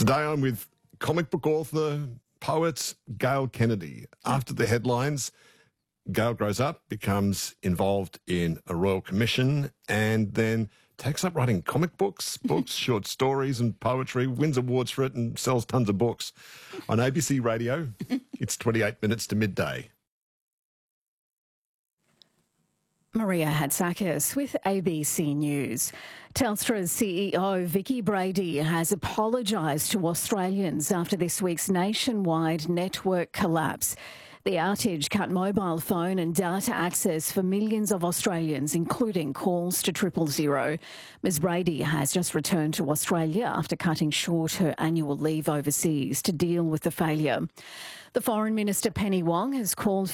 Today I'm with comic book author, poet Gail Kennedy. After the headlines, Gail grows up, becomes involved in a royal commission, and then takes up writing comic books, short stories and poetry, wins awards for it and sells tons of books. On ABC Radio, it's 28 minutes to midday. Maria Hatzakis with ABC News. Telstra's CEO Vicki Brady has apologised to Australians after this week's nationwide network collapse. The outage cut mobile phone and data access for millions of Australians, including calls to 000. Ms Brady has just returned to Australia after cutting short her annual leave overseas to deal with the failure. The Foreign Minister Penny Wong has called